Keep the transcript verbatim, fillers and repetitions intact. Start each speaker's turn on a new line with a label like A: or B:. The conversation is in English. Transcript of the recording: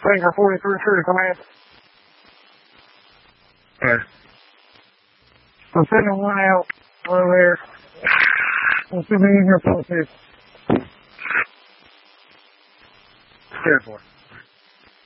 A: Finger forty-three true to command.
B: Alright.
A: I'm sending one out over there. I'm sending in here for two.
B: Careful.